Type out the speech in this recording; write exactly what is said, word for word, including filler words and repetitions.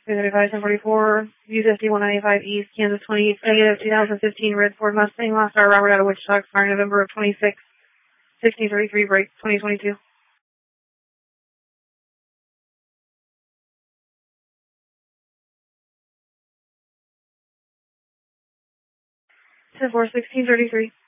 three thirty-five, ten forty-four, U fifty, one ninety-five East, Kansas twenty-eight, negative, twenty fifteen, red Ford Mustang, Lost Star, Robert out of Wichita, expiring November of twenty-six, sixteen thirty-three, break, twenty twenty-two. ten four, sixteen thirty-three.